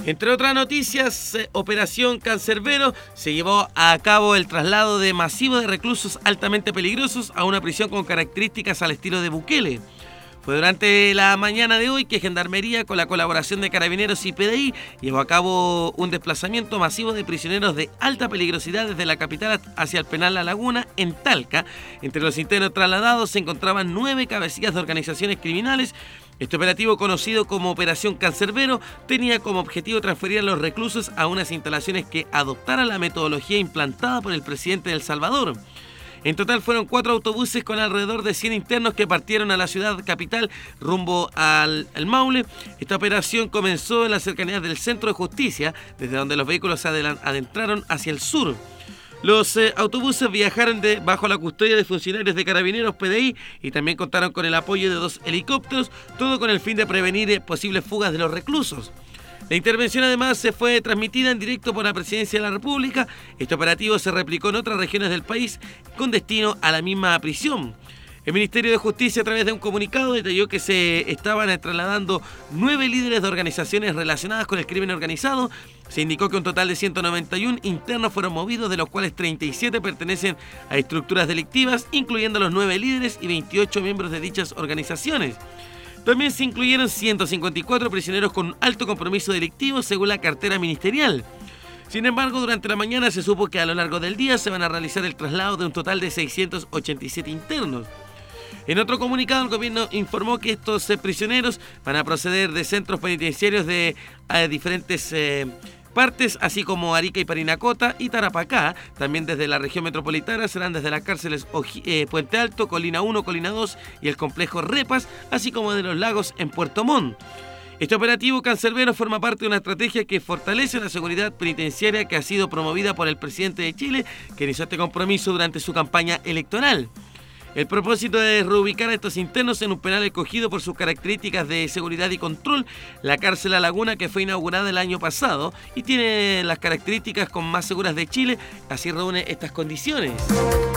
Entre otras noticias, Operación Cancerbero se llevó a cabo el traslado de masivo de reclusos altamente peligrosos a una prisión con características al estilo de Bukele. Fue durante la mañana de hoy que Gendarmería, con la colaboración de Carabineros y PDI, llevó a cabo un desplazamiento masivo de prisioneros de alta peligrosidad desde la capital hacia el penal La Laguna, en Talca. Entre los internos trasladados se encontraban 9 cabecillas de organizaciones criminales. Este operativo, conocido como Operación Cancerbero, tenía como objetivo transferir a los reclusos a unas instalaciones que adoptaran la metodología implantada por el presidente de El Salvador. En total fueron 4 autobuses con alrededor de 100 internos que partieron a la ciudad capital rumbo al Maule. Esta operación comenzó en las cercanías del Centro de Justicia, desde donde los vehículos se adentraron hacia el sur. Los autobuses viajaron bajo la custodia de funcionarios de Carabineros, PDI, y también contaron con el apoyo de 2 helicópteros, todo con el fin de prevenir posibles fugas de los reclusos. La intervención además se fue transmitida en directo por la Presidencia de la República. Este operativo se replicó en otras regiones del país con destino a la misma prisión. El Ministerio de Justicia, a través de un comunicado, detalló que se estaban trasladando 9 líderes de organizaciones relacionadas con el crimen organizado. Se indicó que un total de 191 internos fueron movidos, de los cuales 37 pertenecen a estructuras delictivas, incluyendo los 9 líderes y 28 miembros de dichas organizaciones. También se incluyeron 154 prisioneros con alto compromiso delictivo, según la cartera ministerial. Sin embargo, durante la mañana se supo que a lo largo del día se van a realizar el traslado de un total de 687 internos. En otro comunicado, el gobierno informó que estos prisioneros van a proceder de centros penitenciarios de diferentes partes, así como Arica y Parinacota y Tarapacá. También desde la región metropolitana serán desde las cárceles Puente Alto, Colina 1, Colina 2 y el complejo Repas, así como de Los Lagos en Puerto Montt. Este operativo Cancerbero forma parte de una estrategia que fortalece la seguridad penitenciaria que ha sido promovida por el presidente de Chile, que inició este compromiso durante su campaña electoral. El propósito es reubicar a estos internos en un penal escogido por sus características de seguridad y control, la cárcel La Laguna, que fue inaugurada el año pasado y tiene las características con más seguras de Chile, así reúne estas condiciones.